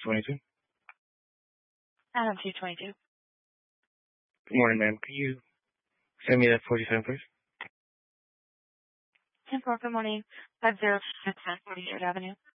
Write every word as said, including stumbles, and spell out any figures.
twenty-two. Adam two twenty-two. Good morning, ma'am. Can you send me that forty-seven, please? ten four, good morning. five zero six ten Forty-third Avenue.